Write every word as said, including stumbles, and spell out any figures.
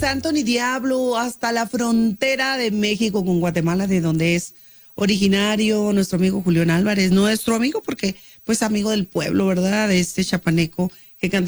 Anthony Diablo, hasta la frontera de México con Guatemala, de donde es originario nuestro amigo Julián Álvarez, nuestro amigo porque pues amigo del pueblo, ¿verdad? De este chapaneco que canta